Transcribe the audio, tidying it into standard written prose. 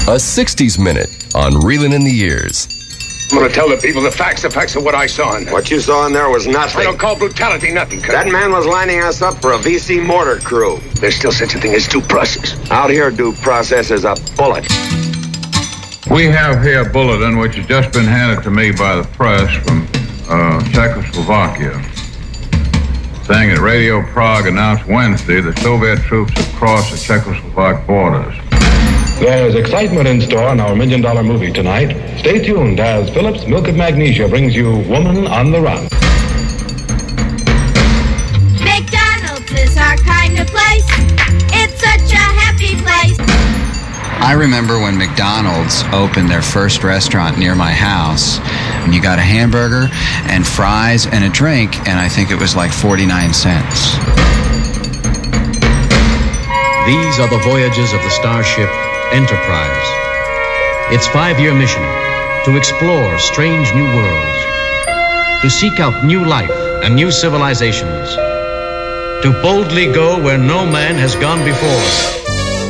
A 60s Minute on Reelin' in the Years. I'm going to tell the people the facts of what I saw in there. What you saw in there was nothing. I don't call brutality nothing, Colonel. That man was lining us up for a VC mortar crew. There's still such a thing as due process. Out here, due process is a bullet. We have here a bulletin which has just been handed to me by the press from Czechoslovakia, saying that Radio Prague announced Wednesday that Soviet troops have crossed the Czechoslovak borders. There's excitement in store on our $1 Million movie tonight. Stay tuned as Phillips Milk of Magnesia brings you Woman on the Run. McDonald's is our kind of place. It's such a happy place. I remember when McDonald's opened their first restaurant near my house, and you got a hamburger and fries and a drink, and I think it was like 49 cents. These are the voyages of the starship Enterprise. Its 5-year mission: to explore strange new worlds, to seek out new life and new civilizations, to boldly go where no man has gone before.